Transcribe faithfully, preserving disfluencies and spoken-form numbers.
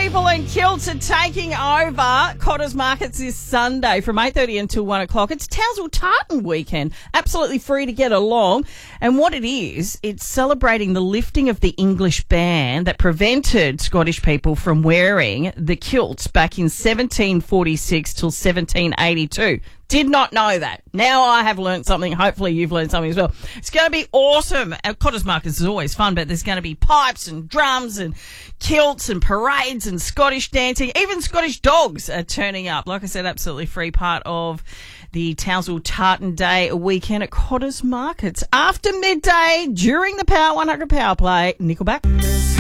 people and kilts are taking over Cotters Markets this Sunday from eight thirty until one o'clock. It's Townsville Tartan weekend. Absolutely free to get along. And what it is, it's celebrating the lifting of the English ban that prevented Scottish people from wearing the kilts back in seventeen forty-six till seventeen eighty-two. Did not know that. Now I have learned something. Hopefully you've learned something as well. It's going to be awesome. Our Cotters Markets is always fun, but there's going to be pipes and drums and kilts and parades and Scottish dancing. Even Scottish dogs are turning up. Like I said, absolutely free part of the Townsville Tartan Day weekend at Cotters Markets. After midday, during the Power one hundred Power Play, Nickelback.